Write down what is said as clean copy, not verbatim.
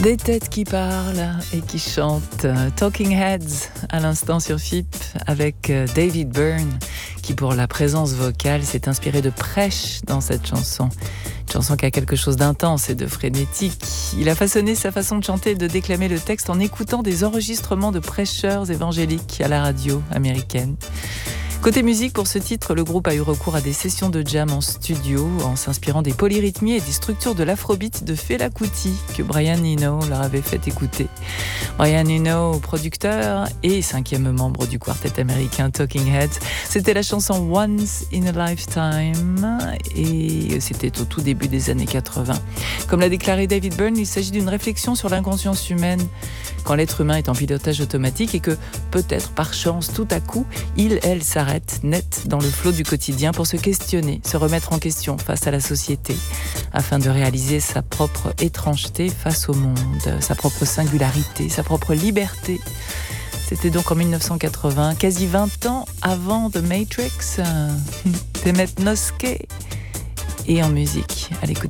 Des têtes qui parlent et qui chantent. Talking Heads à l'instant sur FIP avec David Byrne qui pour la présence vocale s'est inspiré de prêche dans cette chanson. Une chanson qui a quelque chose d'intense et de frénétique. Il a façonné sa façon de chanter et de déclamer le texte en écoutant des enregistrements de prêcheurs évangéliques à la radio américaine. Côté musique, pour ce titre, le groupe a eu recours à des sessions de jam en studio en s'inspirant des polyrythmies et des structures de l'afrobeat de Fela Kuti que Brian Eno leur avait fait écouter. Brian Eno, producteur et 5e membre du quartet américain Talking Heads, c'était la chanson Once in a Lifetime et c'était au tout début des années 80. Comme l'a déclaré David Byrne, il s'agit d'une réflexion sur l'inconscience humaine quand l'être humain est en pilotage automatique et que peut-être par chance tout à coup, elle s'arrête net dans le flot du quotidien pour se questionner, se remettre en question face à la société, afin de réaliser sa propre étrangeté face au monde, sa propre singularité, sa propre liberté. C'était donc en 1980, quasi 20 ans avant The Matrix, Demet Noske, et en musique, à l'écoute